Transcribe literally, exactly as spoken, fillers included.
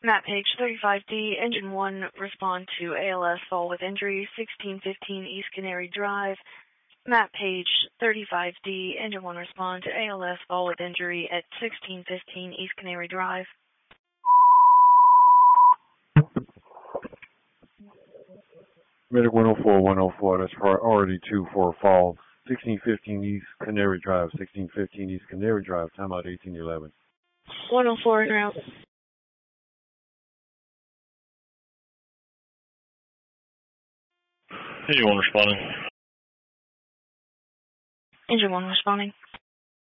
Map page thirty-five D, engine one, respond to A L S fall with injury, sixteen fifteen East Canary Drive. Map page thirty-five D, engine one, respond to A L S fall with injury at sixteen fifteen East Canary Drive. Medic one oh four, one oh four, that's priority two for a fall. sixteen fifteen East Canary Drive, sixteen fifteen East Canary Drive, timeout eighteen eleven. one oh four, route. Engine one responding. Engine one responding.